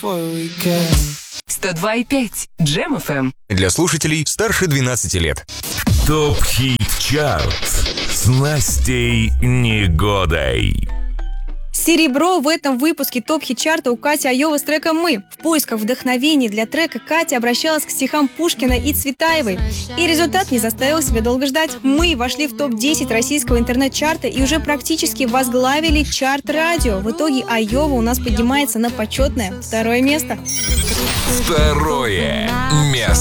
102,5 Джем ФМ. Для слушателей старше 12 лет. ТОП-хит-чарт с Настей Негодой. Серебро в этом выпуске топ-хит-чарта у Кати Айовой с треком «Мы». В поисках вдохновений для трека Катя обращалась к стихам Пушкина и Цветаевой. И результат не заставил себя долго ждать. «Мы» вошли в топ-10 российского интернет-чарта и уже практически возглавили чарт радио. В итоге Айова у нас поднимается на почетное 2-е место. 2-е место.